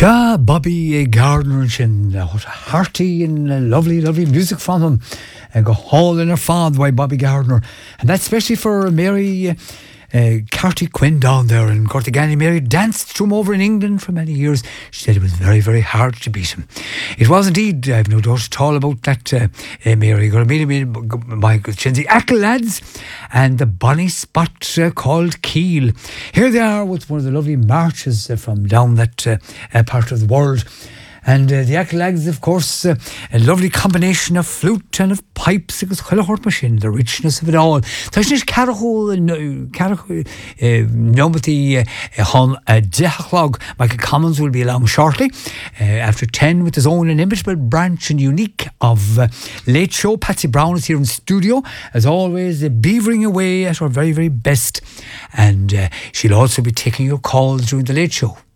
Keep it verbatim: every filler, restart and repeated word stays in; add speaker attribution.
Speaker 1: Ja, Bobby Gardner sin, uh, what a hearty and uh, lovely, lovely music from him. Uh, go hall in her fad by Bobby Gardner. And that's especially for Mary uh, uh, Carty Quinn down there in Cortegany. Mary danced to him over in England for many years. She said it was very, very hard to beat him. It was indeed, I have no doubt at all about that, uh, uh, Mary. Go to meet him, my good Chinzy Ackle lads, and the bonny spot uh, called Keel. Here they are with one of the lovely marches uh, from down that uh, uh, part of the world. And uh, the Ackle lads, of course, uh, a lovely combination of flute and of pipes. It was quite a hort machine, the richness of it all. So it's just Carahol and Carahol, Nomati Hon Dehachlog. Michael Commons will be along shortly uh, after ten with his own inimitable branch and unique of uh, Late Show. Patsy Brown is here in studio, as always, uh, beavering away at her very, very best. And uh, she'll also be taking your calls during the Late Show.